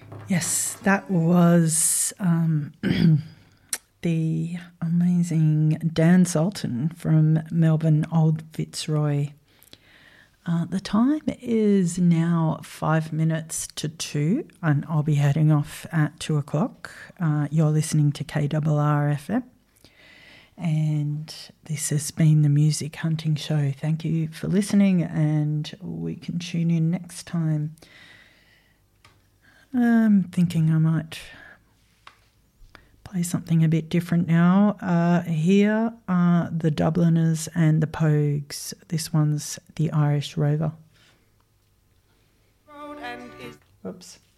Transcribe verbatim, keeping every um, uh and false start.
Yes, that was um, the amazing Dan Sultan from Melbourne Old Fitzroy. Uh, the time is now five minutes to two, and I'll be heading off at two o'clock. Uh, you're listening to K R R F M, and this has been the Music Hunting Show. Thank you for listening, and we can tune in next time. I'm thinking I might play something a bit different now. Uh, here are the Dubliners and the Pogues. This one's the Irish Rover. Oops.